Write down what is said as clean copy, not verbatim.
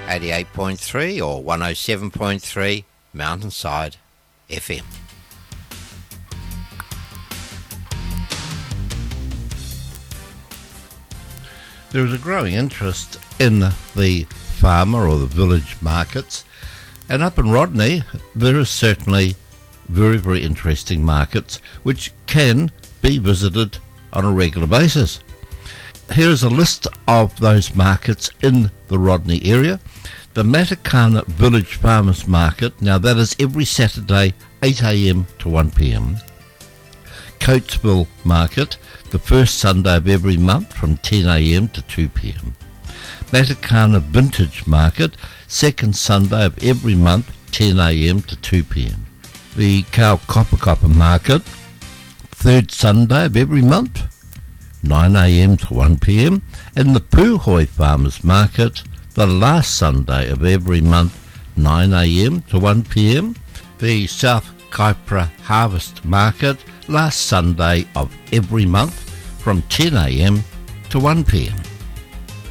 88.3 or 107.3 Mountainside FM. There is a growing interest in the farmer or the village markets, and up in Rodney there is certainly very, very interesting markets which can be visited on a regular basis. Here is a list of those markets in the Rodney area. The Matakana Village Farmers Market, now that is every Saturday 8 a.m. to 1 p.m. Coatesville Market, the first Sunday of every month from 10 a.m. to 2 p.m. Matakana Vintage Market, second Sunday of every month, 10 a.m. to 2 p.m. The Kaukopakapa Market, third Sunday of every month, 9 a.m. to 1 p.m. And the Puhoi Farmers Market, the last Sunday of every month, 9 a.m. to 1 p.m. The South Kaipara Harvest Market, last Sunday of every month from 10 a.m. to 1 p.m.